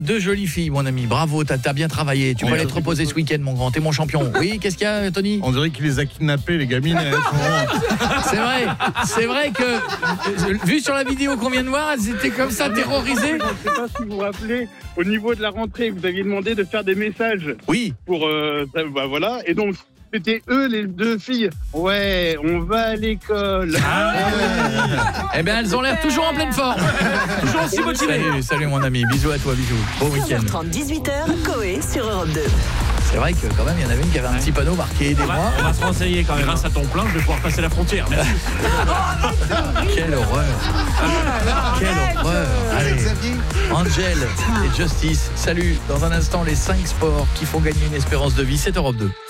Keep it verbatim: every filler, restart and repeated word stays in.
Deux jolies filles, mon ami. Bravo, t'as, t'as bien travaillé. Tu peux aller te reposer ce week-end, mon grand. T'es mon champion. Oui, qu'est-ce qu'il y a, Tony ? On dirait qu'il les a kidnappées, les gamines. Elles sont... C'est vrai, c'est vrai que, vu sur la vidéo qu'on vient de voir, elles étaient comme ça, terrorisées. Je ne sais pas si vous vous rappelez, au niveau de la rentrée, vous aviez demandé de faire des messages. Oui. Pour, euh, bah voilà, et donc... C'était eux, les deux filles. Ouais, on va à l'école. Ah ouais. Eh bien, elles ont l'air toujours en pleine forme. Toujours aussi motivées. Salut, salut mon ami. Bisous à toi, bisous. Bon week-end. quinze heures trente, dix-huit heures, Coé sur Europe deux. C'est vrai que quand même, il y en avait une qui avait un petit panneau marqué aidez-moi. On va se renseigner quand même. Grâce à ton plein, je vais pouvoir passer la frontière. Merci. Quelle horreur. Quelle horreur. Allez, Angel et Justice. Salut. Dans un instant, les cinq sports qui font gagner une espérance de vie. C'est Europe deux.